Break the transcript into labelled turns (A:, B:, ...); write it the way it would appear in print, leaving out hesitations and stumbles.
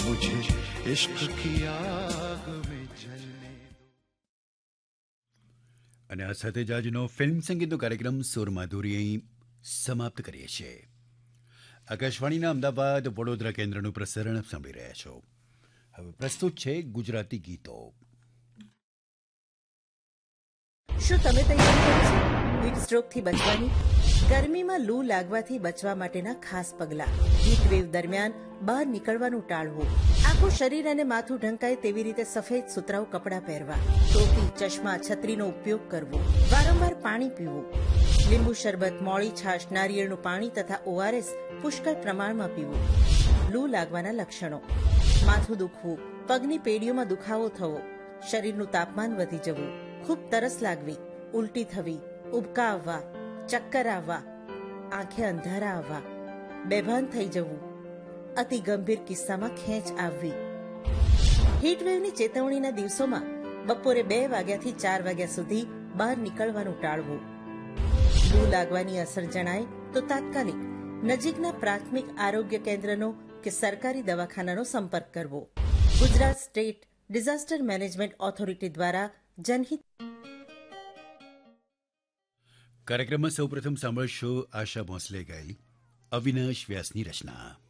A: मुझे इश्क की आग में जलने दो।
B: અને આ સાથે જ આજનો ફિલ્મ સંગીતનો કાર્યક્રમ સુરમાધુરી અહીં સમાપ્ત કરીએ છીએ. આકાશવાણીના અમદાવાદ વડોદરા કેન્દ્રનું પ્રસારણ સાંભળી રહ્યા છો. હવે પ્રસ્તુત છે ગુજરાતી ગીતો.
C: શું તમે તૈયાર કરી છે હીટ સ્ટ્રોકથી બચવાની? ગરમીમાં લૂ લાગવાથી બચવા માટેના ખાસ પગલાં. હીટ વેવ દરમિયાન બહાર નીકળવાનું ટાળવું. આખું શરીર અને માથું ઢંકાય તેવી રીતે સફેદ સુતરાઉ કપડાં પહેરવા. ટોપી, ચશ્મા, છત્રીનો ઉપયોગ કરવો. વારંવાર પાણી પીવું. લીંબુ શરબત, મોળી છાશ, નારિયેળનું પાણી તથા ORS પુષ્કળ પ્રમાણમાં પીવું. લૂ લાગવાના લક્ષણો: માથું દુખવું, પગની પેઢીઓમાં દુખાવો થવો, શરીરનું તાપમાન વધી જવું, ખૂબ તરસ લાગવી, ઉલટી થવી, ઉબકા આવવા, ચક્કર આવવા, આંખે અંધારા આવવા, બેભાન થઈ જવું, અતિ ગંભીર કિસ્સામાં ખેંચ આવવી. હીટવેવની ચેતવણીના દિવસોમાં બપોરે 2 વાગ્યાથી 4 વાગ્યા સુધી બહાર નીકળવાનું ટાળવું. લૂ લાગવાની અસર જણાય તો તાત્કાલિક નજીકના પ્રાથમિક આરોગ્ય કેન્દ્રનો કે સરકારી દવાખાનાનો સંપર્ક કરવો. Gujarat state disaster management authority દ્વારા જનહિત.
B: કાર્યક્રમમાં સૌપ્રથમ સાંભળશો આશા ભોંસલે ગાયેલી અવિનાશ વ્યાસની રચના.